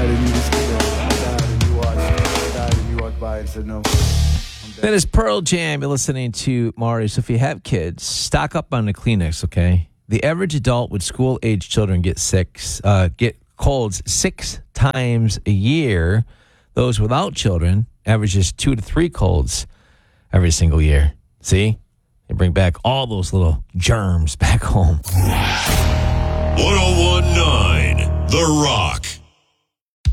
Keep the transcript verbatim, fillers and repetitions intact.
telling you this today. I died and you walked, I died and you walked by and said no. That is Pearl Jam. You're listening to Maury. So if you have kids, stock up on the Kleenex, okay? The average adult with school-age children get six, uh, get colds six times a year. Those without children averages two to three colds every single year. See? They bring back all those little germs back home. one oh one point nine The Rock.